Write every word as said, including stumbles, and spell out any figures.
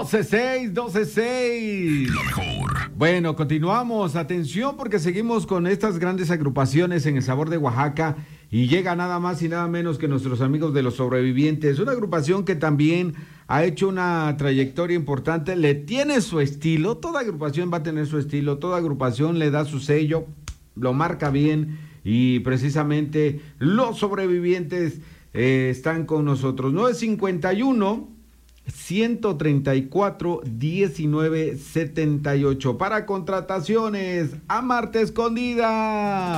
doce seis, doce seis. La mejor. Bueno, continuamos. Atención porque seguimos con estas grandes agrupaciones en el sabor de Oaxaca y llega nada más y nada menos que nuestros amigos de Los Sobrevivientes. Una agrupación que también ha hecho una trayectoria importante, le tiene su estilo. Toda agrupación va a tener su estilo, toda agrupación le da su sello, lo marca bien y precisamente Los Sobrevivientes eh, están con nosotros. nueve cincuenta y uno, ciento treinta y cuatro, diecinueve setenta y ocho para contrataciones a Marta Escondida.